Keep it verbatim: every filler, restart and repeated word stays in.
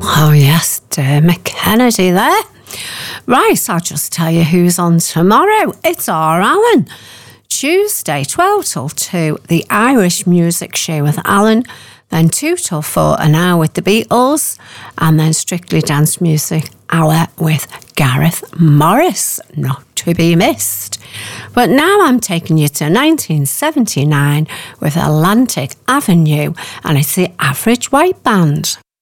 Oh, yes, Dermot Kennedy there. Right, I'll just tell you who's on tomorrow. It's our Alan. Tuesday, twelve till two, the Irish Music Show with Alan. Then two till four, an hour with the Beatles. And then Strictly Dance Music Hour with Gareth Morris. Not to be missed. But now I'm taking you to nineteen seventy-nine with Atlantic Avenue. And it's the Average White Band.